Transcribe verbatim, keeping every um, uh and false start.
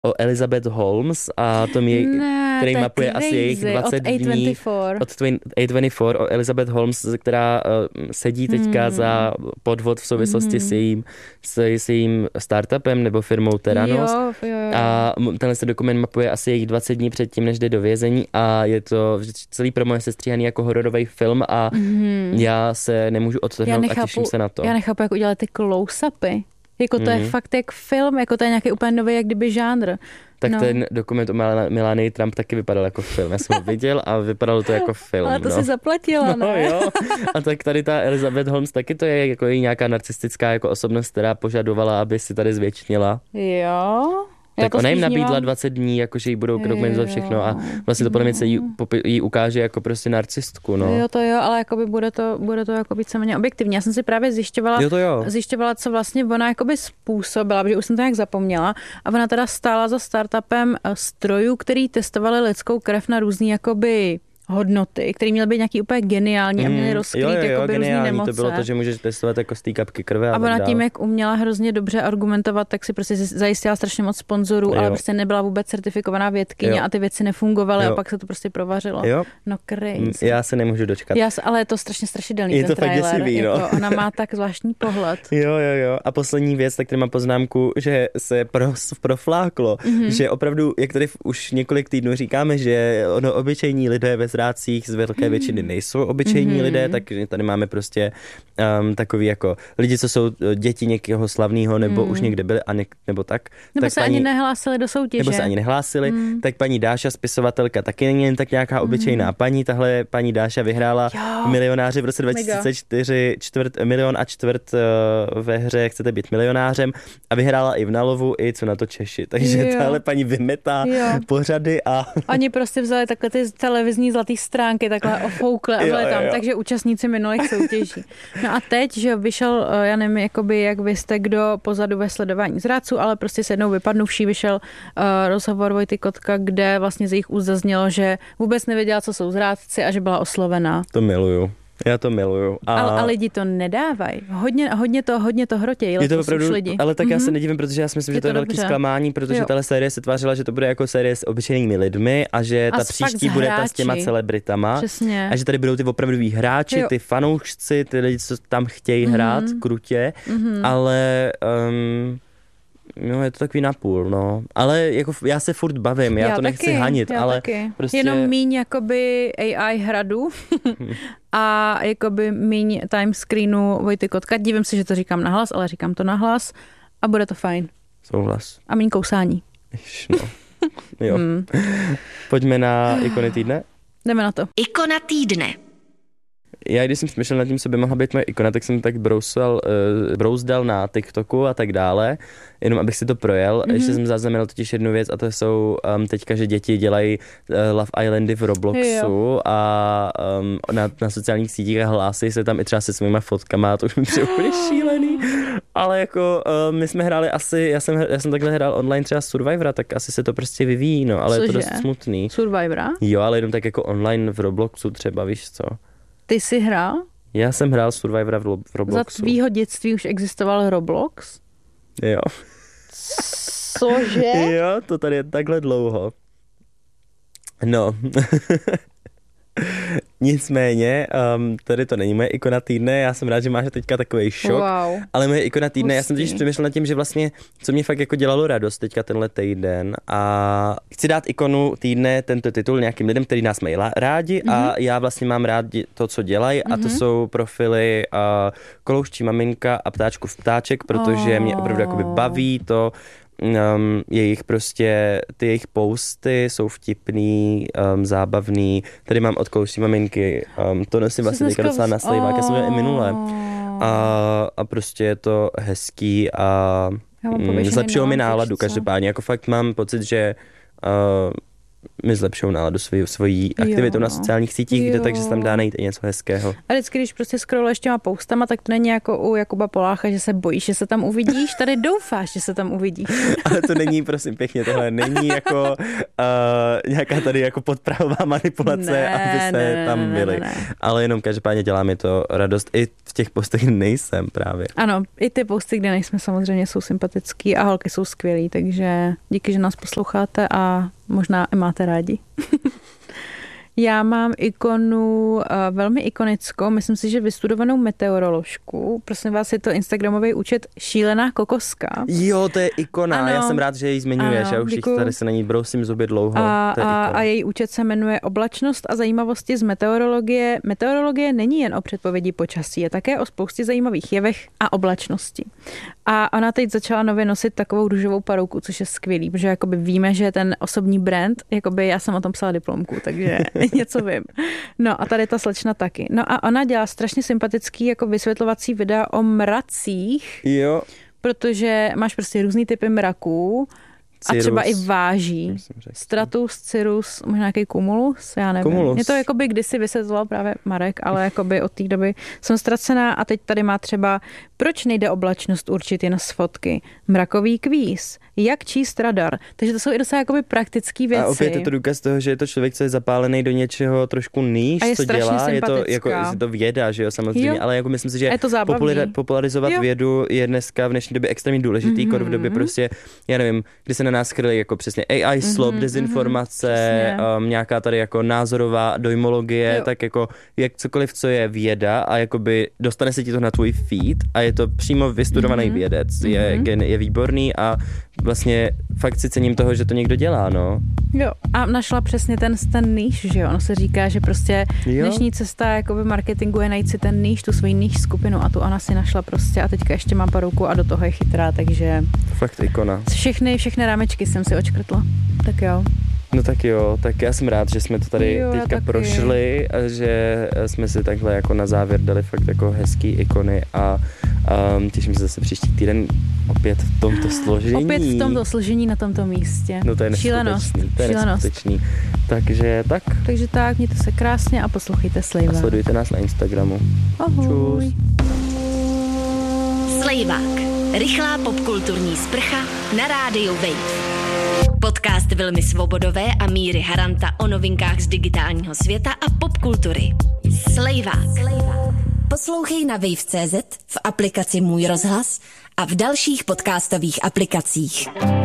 o Elizabeth Holmes a tom jej, ne, který to je mapuje crazy. asi jejich dvacet od A dní. dvacet čtyři. Od A dvacet čtyři o Elizabeth Holmes, která uh, sedí teďka hmm. za podvod v souvislosti hmm. s jejím, s, s jejím startupem nebo firmou Theranos. Jo, jo, jo. A tenhle se dokument mapuje asi jejich dvacet dní předtím, než jde do vězení a je to celý promo je sestříhaný jako hororový film a hmm. já se nemůžu odtrhnout a těším se na to. Já nechápu, jak udělat ty close-upy. Jako to mm. je fakt jak film, jako to je nějaký úplně nový, jak kdyby žánr. Tak no. ten dokument o Melanii Trump taky vypadal jako film. Já jsem ho viděl a vypadalo to jako film. Ale to no. si zaplatila, no, ne? Jo. A tak tady ta Elizabeth Holmes taky to je jako nějaká narcistická jako osobnost, která požadovala, aby si tady zvětšnila. Jo. Tak ona jim nabídla dvacet dní, jakože jí budou dokumentovat všechno a vlastně to podle mě se jí, jí ukáže jako prostě narcistku, no. Jo, to jo, ale jakoby bude to, bude to jako víceméně objektivní. Já jsem si právě zjišťovala, jo, to jo. zjišťovala, co vlastně ona jakoby způsobila, protože už jsem to nějak zapomněla a ona teda stála za startupem strojů, který testovali lidskou krev na různý jakoby hodnoty, které měly být nějaký úplně geniální mm, a měly rozkrýt jakoby různý nemoce. To bylo to, že můžeš testovat jako z té kapky krve a, a ona tak tím, jak uměla hrozně dobře argumentovat, tak si prostě zajistila strašně moc sponzorů, jo. ale prostě nebyla vůbec certifikovaná vědkyně jo. a ty věci nefungovaly jo. a pak se to prostě provařilo. Jo. No crazy. Já se nemůžu dočkat. Já se, ale je to strašně strašidelný je ten to trailer. Fakt děsivý, no. Jako, ona má tak zvláštní pohled. Jo, jo, jo. A poslední věc, tak tady mám poznámku, že se pro, profláklo, mm-hmm. že opravdu, jak tady už několik týdnů říkáme, že ono obyčejní lidé ve zrádcích z velké většiny nejsou obyčejní mm-hmm. lidé, tak tady máme prostě um, takový jako lidi, co jsou děti někoho slavného, nebo mm. už někde byli, a něk, nebo tak. Nebo tak se paní, ani nehlásili do soutěže. Nebo se ani nehlásili, mm. tak paní Dáša, spisovatelka, taky není jen tak nějaká obyčejná mm. paní. Tahle paní Dáša vyhrála jo. milionáři v roce dva tisíce čtyři, čtvrt, milion a čtvrt uh, ve hře Chcete být milionářem a vyhrála i v Nalovu, i Co na to Češi. Takže jo. tahle paní vymetá jo. pořady a... Oni prostě vzali takhle ty televizní zlatý stránky, takhle ofoukle a byli tam, takže účastníci minulých soutěží. No a teď, že vyšel, já nevím, jakoby, jak vy jste kdo pozadu ve sledování zrádců, ale prostě se jednou vypadnuvší vyšel uh, rozhovor Vojty Kotka, kde vlastně z jejich úst zaznělo, že vůbec nevěděla, co jsou zrádci a že byla oslovená. To miluju. Já to miluju. A... Ale, ale lidi to nedávají. Hodně, hodně to, hodně to hrotějí. Je to opravdu, lidi. Ale tak mm-hmm. já se nedivím, protože já si myslím, že je to je to velký dobře. zklamání, protože jo. tahle série se tvářila, že to bude jako série s obyčejnými lidmi a že a ta příští bude ta s těma celebritama. Přesně. A že tady budou ty opravdoví hráči, jo. ty fanoušci, ty lidi, co tam chtějí mm-hmm. hrát krutě, mm-hmm. ale... Um, no, je to takový napůl, no. Ale jako já se furt bavím, já, já to taky, nechci hanit, ale taky. prostě... Jenom míň jakoby A I hradu a jakoby míň time screenu Vojty Kotka. Divím se, že to říkám nahlas, ale říkám to nahlas a bude to fajn. Souhlas. A míň kousání. Iš, no. Jo. Hmm. Pojďme na ikony týdne? Jdeme na to. Ikona týdne. Já, když jsem přemýšlel nad tím, co by mohla být moje ikona, tak jsem tak brousal, uh, brouzdal na TikToku a tak dále, jenom abych si to projel. Mm-hmm. Ještě jsem zaznamenal totiž jednu věc a to jsou um, teďka, že děti dělají uh, Love Islandy v Robloxu jo. a um, na, na sociálních sítích a hlásí se tam i třeba se svýma fotkama, to už mi přijde úplně šílený. Ale jako uh, my jsme hráli asi, já jsem, já jsem takhle hrál online třeba Survivora, tak asi se to prostě vyvíjí, no, ale Cože? Je to dost smutný. Survivora? Jo, ale jenom tak jako online v Robloxu třeba, víš co. Ty jsi hrál? Já jsem hrál Survivora v, v Robloxu. Za tvýho dětství už existoval Roblox? Jo. Cože? Jo, to tady je takhle dlouho. No. Nicméně, um, tady to není moje ikona týdne, já jsem rád, že máš teďka takovej šok, wow. ale moje ikona týdne, Pustý. Já jsem teď přemýšlel nad tím, že vlastně, co mě fakt jako dělalo radost teďka tenhle týden a chci dát ikonu týdne, tento titul nějakým lidem, kteří nás mají rádi mm-hmm. a já vlastně mám rád to, co dělají mm-hmm. a to jsou profily uh, Kolouščí maminka a Ptáčkův ptáček, protože oh. mě opravdu jakoby baví to, Um, jejich prostě, ty jejich posty jsou vtipný, um, zábavný. Tady mám od Kolouščí maminky, um, to nosím vlastně teďka docela na slejvák, já jsem měl i minule. A, a prostě je to hezký a mm, zlepšilo mi náladu každopádně. Jako fakt mám pocit, že uh, mi zlepšou náladu svojí, svojí aktivitu Jo. na sociálních sítích, kde Jo. takže se tam dá najít i něco hezkého. A vždycky, když prostě scrolluješ těma postama, tak to není jako u Jakuba Polácha, že se bojíš, že se tam uvidíš, tady doufáš, že se tam uvidíš. Ale to není, prosím pěkně, tohle není jako uh, nějaká tady jako podprahová manipulace, Ne, aby se ne, tam ne, byli. ne, ne. Ale jenom každopádně dělá mi to radost. I v těch postech nejsem právě. Ano, i ty posty, kde nejsme, samozřejmě jsou sympatický a holky jsou skvělý, takže díky, že nás posloucháte a možná i máte rádi. Já mám ikonu uh, velmi ikonickou, myslím si, že vystudovanou meteoroložku. Prosím vás, je to instagramový účet Šílená kokoska. Jo, to je ikona, Ano. já jsem rád, že ji zmiňuješ, Ano, já už děkuju. tady se na ní brousím zuby dlouho. A, To je a, ikona. a její účet se jmenuje Oblačnost a zajímavosti z meteorologie. Meteorologie není jen o předpovědi počasí, je také o spoustě zajímavých jevech a oblačnosti. A ona teď začala nově nosit takovou růžovou parouku, což je skvělý, protože jakoby víme, že ten osobní brand, jakoby já jsem o tom psala diplomku, takže něco vím. No a tady ta slečna taky. No a ona dělá strašně sympatický jako vysvětlovací videa o mracích, Jo, protože máš prostě různý typy mraků, a Cirrus. třeba i váží. Jsem řekl. Stratus, Cirrus, možná nějaký Cumulus, já nevím. Cumulus. Mě to jakoby kdysi vysvětloval právě Marek, ale jakoby od té doby jsem ztracená a teď tady má třeba, proč nejde oblačnost určit jen z fotky? Mrakový kvíz, jak číst radar. Takže to jsou i docela jakoby praktický věci. A opět je to důkaz toho, že je to člověk, co je zapálený do něčeho trošku níž, A je co strašně dělá. Je to sympatická. jako je to věda, že jo, samozřejmě, Jo. ale jako myslím si, že A je to zábavný. populari- popularizovat Jo. vědu je dneska v dnešní době extrémně důležitý, mm-hmm. v době prostě, já nevím, kdy se na nás chryli jako přesně A I slop, mm-hmm, dezinformace, mm-hmm, um, nějaká tady jako názorová dojmologie, Jo. tak jako jak cokoliv, co je věda a jakoby dostane se ti to na tvůj feed a je to přímo vystudovaný mm-hmm. vědec, je, Mhm. je výborný a vlastně fakt si cením toho, že to někdo dělá, no. Jo, a našla přesně ten, ten níž, že jo, ono se říká, že prostě Jo. dnešní cesta jakoby marketingu je najít si ten níž, tu svoji níž skupinu a tu ona si našla prostě a teďka ještě má parouku a do toho je chytrá, takže Fakt ikona. všechny, všechny rámečky jsem si očkrtla, tak jo. No tak jo, tak já jsem rád, že jsme to tady Jo, já teďka taky. prošli a že jsme si takhle jako na závěr dali fakt jako hezký ikony a um, těším se zase příští týden opět v tomto složení. Opět v tomto složení na tomto místě. No to je Šílenost, neskutečný, to je šílenost. neskutečný. Takže tak Takže tak, mějte se krásně a poslouchejte a Slejvák. sledujte nás na Instagramu. Ahoj. Čus. Slejvák. Rychlá popkulturní sprcha na rádiu Wave. Podcast Vilmy Svobodové a Míry Haranta o novinkách z digitálního světa a popkultury. Slejvák. Poslouchej na wave tečka cé zet, v aplikaci Můj rozhlas a v dalších podcastových aplikacích.